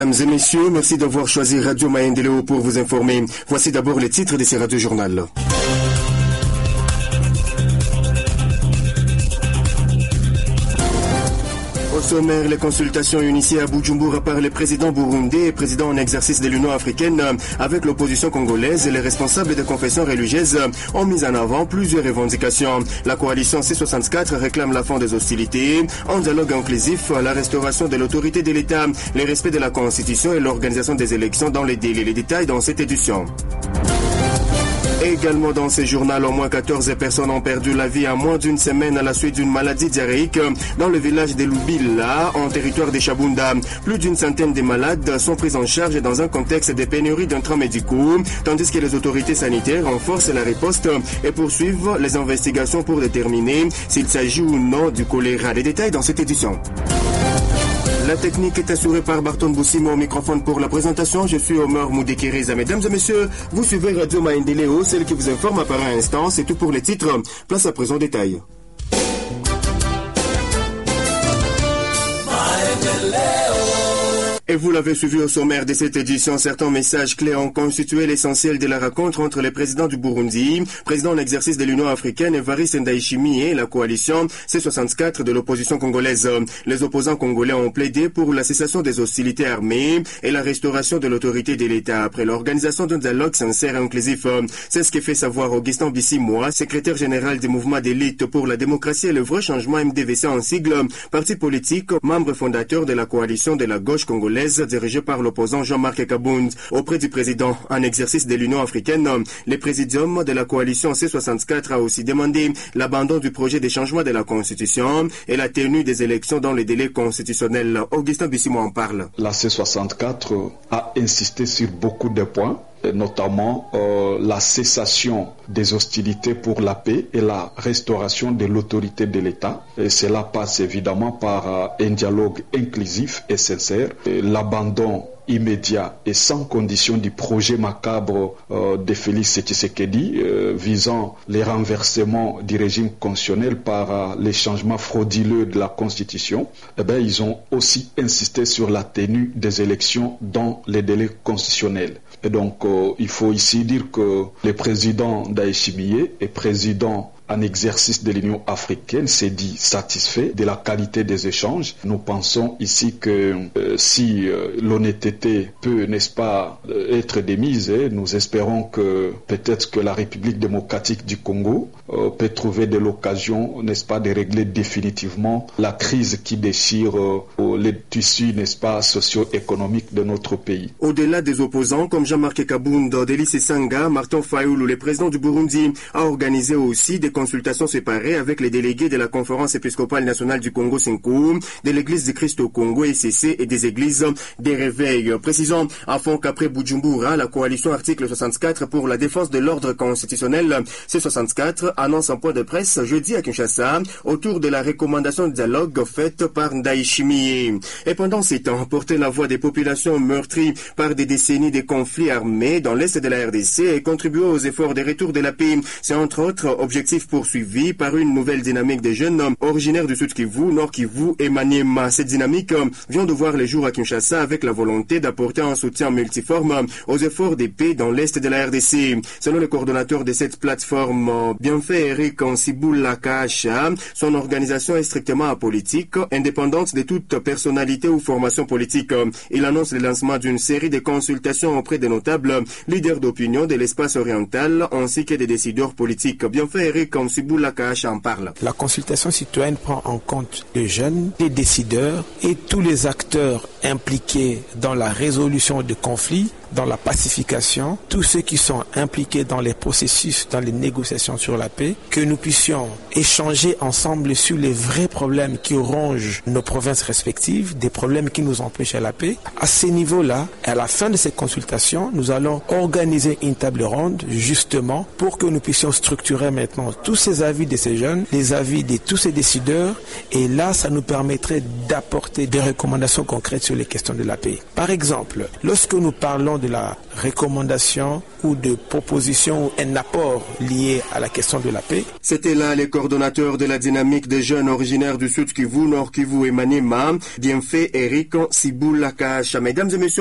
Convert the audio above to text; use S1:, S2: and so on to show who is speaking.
S1: Mesdames et messieurs, merci d'avoir choisi Radio Maendeleo pour vous informer. Voici d'abord les titres de ces radio-journal. Au sommaire, les consultations initiées à Bujumbura par le président burundais et président en exercice de l'Union africaine avec l'opposition congolaise et les responsables des confessions religieuses ont mis en avant plusieurs revendications. La coalition C64 réclame la fin des hostilités, un dialogue inclusif, la restauration de l'autorité de l'État, le respect de la Constitution et l'organisation des élections dans les délais. Les détails dans cette édition. Également dans ce journal, au moins 14 personnes ont perdu la vie en moins d'une semaine à la suite d'une maladie diarrhéique dans le village de Lubila, en territoire de Chabunda. Plus d'une centaine de malades sont pris en charge dans un contexte de pénurie d'intrants médicaux, tandis que les autorités sanitaires renforcent la riposte et poursuivent les investigations pour déterminer s'il s'agit ou non du choléra. Les détails dans cette édition. La technique est assurée par Barton Boussimo au microphone pour la présentation. Je suis Omer Moudekiriza. Mesdames et messieurs, vous suivez Radio Maendeleo, celle qui vous informe par un instant. C'est tout pour les titres. Place à présent détail. Et vous l'avez suivi au sommaire de cette édition, certains messages clés ont constitué l'essentiel de la rencontre entre le président du Burundi, président en exercice de l'Union africaine, Evariste Ndayishimiye, et la coalition C64 de l'opposition congolaise. Les opposants congolais ont plaidé pour la cessation des hostilités armées et la restauration de l'autorité de l'État après l'organisation d'un dialogue sincère et inclusif. C'est ce que fait savoir Augustin Bissimoa, secrétaire général du mouvement d'élite pour la démocratie et le vrai changement MDVC en sigle, parti politique, membre fondateur de la coalition de la gauche congolaise dirigé par l'opposant Jean-Marc Kabound. Auprès du président en exercice de l'Union africaine, le présidium de la coalition C64 a aussi demandé l'abandon du projet de changement de la Constitution et la tenue des élections dans les délais constitutionnels. Augustin Bissimo en parle.
S2: La C64 a insisté sur beaucoup de points, notamment la cessation des hostilités pour la paix et la restauration de l'autorité de l'État. Et cela passe évidemment par un dialogue inclusif et sincère, l'abandon immédiat et sans condition du projet macabre de Félix Tshisekedi visant les renversements du régime constitutionnel par les changements frauduleux de la Constitution. Ils ont aussi insisté sur la tenue des élections dans les délais constitutionnels. Et donc, il faut ici dire que le président Ndayishimiye est président en exercice de l'Union africaine s'est dit satisfait de la qualité des échanges. Nous pensons ici que si l'honnêteté peut, n'est-ce pas, être démise, nous espérons que peut-être que la République démocratique du Congo peut trouver de l'occasion, n'est-ce pas, de régler définitivement la crise qui déchire les tissus, n'est-ce pas, socio-économiques de notre pays.
S1: Au-delà des opposants comme Jean-Marc Kabound, Delis Sanga, Martin Fayoulou, le président du Burundi, a organisé aussi des consultations séparées avec les délégués de la conférence épiscopale nationale du Congo Senkou, de l'église du Christ au Congo ECC et des églises des réveils. Précisons, afin qu'après Bujumbura, la coalition article 64 pour la défense de l'ordre constitutionnel C64 annonce un point de presse jeudi à Kinshasa autour de la recommandation de dialogue faite par Ndayishimiye. Et pendant ces temps, porter la voix des populations meurtries par des décennies de conflits armés dans l'est de la RDC et contribuer aux efforts de retour de la paix, c'est entre autres objectifs poursuivis par une nouvelle dynamique des jeunes originaires du Sud Kivu, Nord Kivu et Maniema. Cette dynamique vient de voir les jours à Kinshasa avec la volonté d'apporter un soutien multiforme aux efforts de paix dans l'est de la RDC. Selon le coordonnateur de cette plateforme, Bienfait Eric Nsibula Kacha, son organisation est strictement apolitique, indépendante de toute personnalité ou formation politique. Il annonce le lancement d'une série de consultations auprès des notables, leaders d'opinion de l'espace oriental ainsi que des décideurs politiques. Bienfait Eric Nsibula Kacha en parle.
S3: La consultation citoyenne prend en compte les jeunes, les décideurs et tous les acteurs impliqués dans la résolution de conflits, dans la pacification, tous ceux qui sont impliqués dans les processus, dans les négociations sur la paix, que nous puissions échanger ensemble sur les vrais problèmes qui rongent nos provinces respectives, des problèmes qui nous empêchent la paix. À ces niveaux-là, à la fin de ces consultations, nous allons organiser une table ronde justement pour que nous puissions structurer maintenant tous ces avis de ces jeunes, les avis de tous ces décideurs, et là, ça nous permettrait d'apporter des recommandations concrètes sur les questions de la paix. Par exemple, lorsque nous parlons de la recommandation ou de proposition ou un apport lié à la question de la paix.
S1: C'était là les coordonnateurs de la dynamique des jeunes originaires du Sud Kivu, Nord Kivu et Maniema, Bienfait Eric Siboula Kacha. Mesdames et messieurs,